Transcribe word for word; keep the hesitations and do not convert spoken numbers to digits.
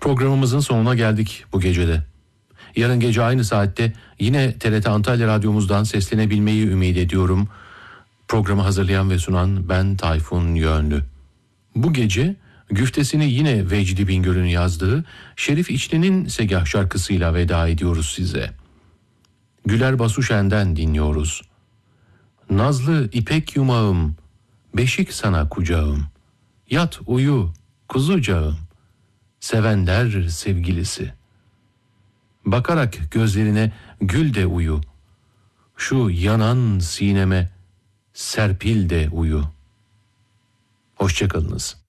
Programımızın sonuna geldik bu gecede. Yarın gece aynı saatte yine T R T Antalya Radyomuzdan seslenebilmeyi ümit ediyorum. Programı hazırlayan ve sunan ben Tayfun Yönlü. Bu gece güftesini yine Vecdi Bingöl'ün yazdığı Şerif İçli'nin Segah şarkısıyla veda ediyoruz size. Güler Basuşen'den dinliyoruz. Nazlı ipek yumağım, beşik sana kucağım. Yat uyu kuzucağım, sevenler sevgilisi. Bakarak gözlerine gül de uyu. Şu yanan sineme serpil de uyu. Hoşça kalınız.